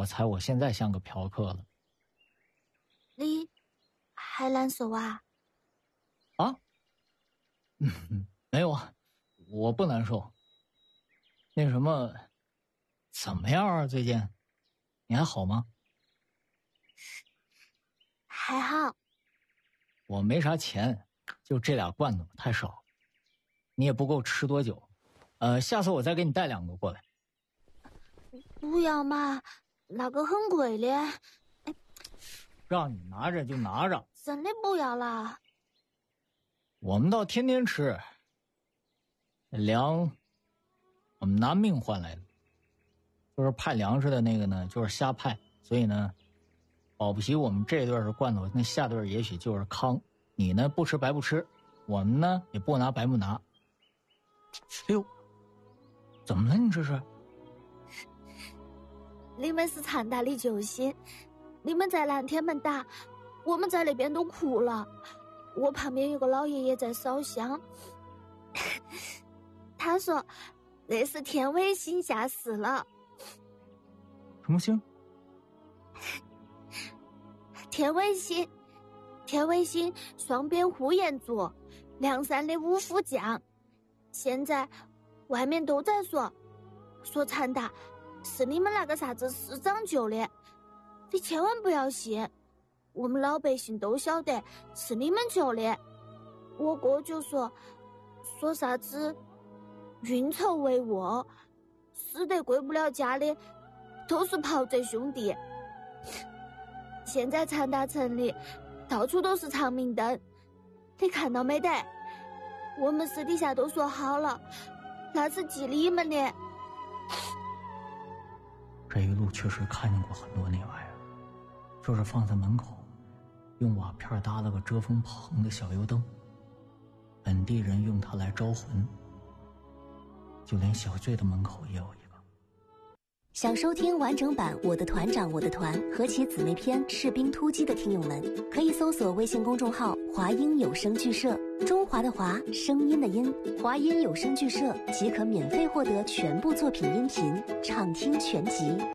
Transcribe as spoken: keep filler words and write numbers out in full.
我猜我现在像个嫖客了。 你还难受啊？ 啊？嗯，没有啊，我不难受。那什么，怎么样啊？最近你还好吗？ 还好。 我没啥钱，就这俩罐头太少，你也不够吃多久。呃，下次我再给你带两个过来。 不要嘛，那个很贵的。哎， 让你拿着就拿着。 真的不要啦。 我们倒天天吃，粮我们拿命换来的，就是派粮食的那个呢就是瞎派，所以呢保不齐我们这段是罐头，那下段也许就是糠。你呢不吃白不吃，我们呢也不拿白不拿。哎呦，怎么了你这是？ 你们是灿大的救星，你们在南天门打，我们在那边都哭了。我旁边有个老爷爷在烧香，他说那是天卫星下世了。 什么星？ 天卫星，天卫星双边呼延灼，梁山的五副将。现在外面都在说，说灿大是你们那个啥子师长救的，你千万不要信。我们老百姓都晓得是你们救的。我哥就说说啥子运筹帷幄，死得归不了家的都是跑贼兄弟。现在灿大城里到处都是长明灯，你看到没得？我们私底下都说好了，那是记你们的。 这一路确实看见过很多那玩意儿，就是放在门口用瓦片搭了个遮风棚的小油灯，本地人用它来招魂，就连小醉的门口也有一个。 想收听完整版《我的团长我的团》和其姊妹篇《士兵突击》的听友们，可以搜索微信公众号华音有声剧社，中华的华，声音的音，华音有声剧社即可免费获得全部作品音频，畅听全集。